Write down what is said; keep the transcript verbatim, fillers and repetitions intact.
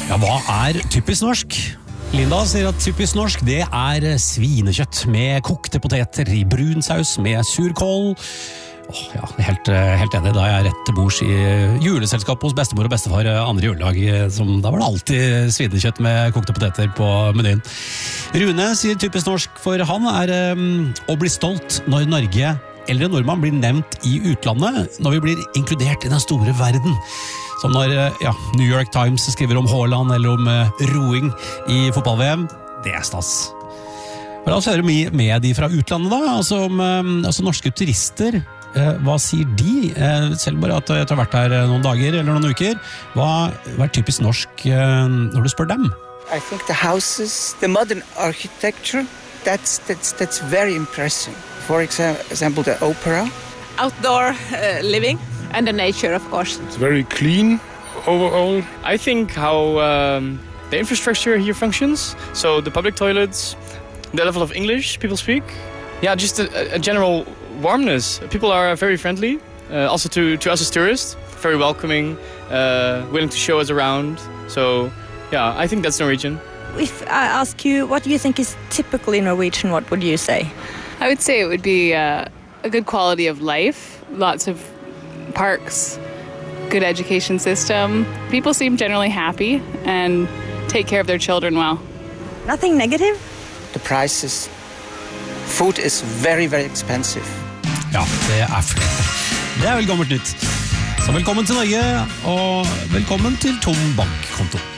Ja, hva er typisk norsk? Linda sier at typisk norsk, det er svinekjøtt med kokte poteter i brun saus med surkål. Åh, ja, helt, helt enig, da er jeg rett til bords i juleselskap hos bestemor og bestefar andre juledag, som, da var det alltid svinekjøtt med kokte poteter på menyen. Rune sier typisk norsk for han er um, å bli stolt når Norge eller en nordmann blir nevnt i utlandet, når vi blir inkludert i den store verden. Som når ja, New York Times skriver om Haaland eller om uh, roing i fotball-V M, det er stas. La oss høre mye med de fra utlandet da, altså om uh, altså norske turister. Uh, hva sier de? Uh, selv bare at jeg har vært her noen dager eller noen uker. Hva, hva er typisk norsk uh, når du spør dem? I think the houses, the modern architecture, that's, that's, that's very impressive. For example, the opera. Outdoor uh, living. And the nature, of course. It's very clean overall. I think how um, the infrastructure here functions. So the public toilets, the level of English people speak. Yeah, just a, a general warmness. People are very friendly, uh, also to, to us as tourists. Very welcoming, uh, willing to show us around. So, yeah, I think that's Norwegian. If I ask you, what do you think is typically Norwegian, what would you say? I would say it would be uh, a good quality of life. Lots of parks, good education system. People seem generally happy and take care of their children well. Nothing negative? The prices. Food is very, very expensive. Ja, det er flere. Det er vel gammelt nytt. Så velkommen til Norge, og velkommen til tom bankkonto.